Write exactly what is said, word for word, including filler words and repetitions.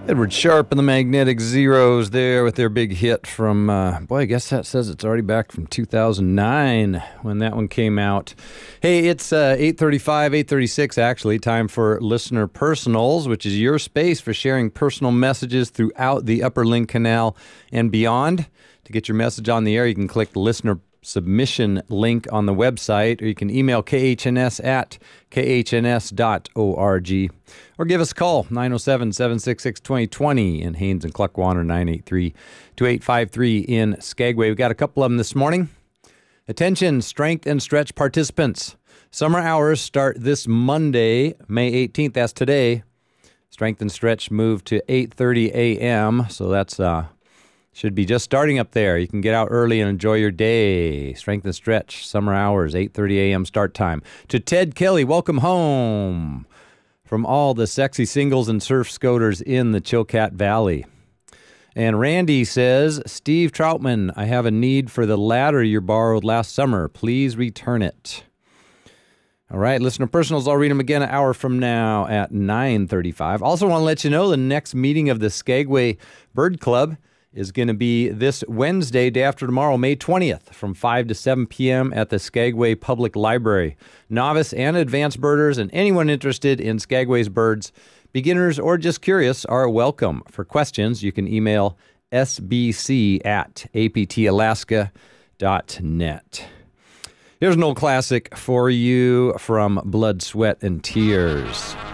Edward Sharpe and the Magnetic Zeros there with their big hit from, uh, boy, I guess that says it's already back from two thousand nine when that one came out. Hey, it's uh, eight thirty-five, eight thirty-six actually, time for Listener Personals, which is your space for sharing personal messages throughout the Upper Link Canal and beyond. To get your message on the air, you can click the Listener submission link on the website, or you can email K H N S at K H N S dot org, or give us a call, nine oh seven, seven six six, two oh two oh in Haines and Cluckwater, nine eight three, two eight five three in Skagway. We've got a couple of them this morning. Attention, strength and stretch participants. Summer hours start this Monday, May eighteenth. That's today. Strength and stretch move to eight thirty a.m., so that's uh, should be just starting up there. You can get out early and enjoy your day. Strength and stretch, summer hours, eight thirty a.m. start time. To Ted Kelly, welcome home from all the sexy singles and surf scoters in the Chilkat Valley. And Randy says, Steve Troutman, I have a need for the ladder you borrowed last summer. Please return it. All right, listener personals, I'll read them again an hour from now at nine thirty-five. Also want to let you know the next meeting of the Skagway Bird Club is going to be this Wednesday, day after tomorrow, May twentieth, from five to seven p.m. at the Skagway Public Library. Novice and advanced birders and anyone interested in Skagway's birds, beginners or just curious, are welcome. For questions, you can email s b c at a p t alaska dot net. Here's an old classic for you from Blood, Sweat, and Tears.